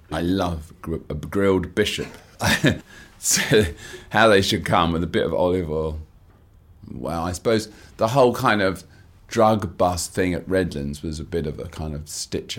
I love a grilled bishop. So how they should come with a bit of olive oil. Well, I suppose the whole kind of drug bust thing at Redlands was a bit of a kind of stitch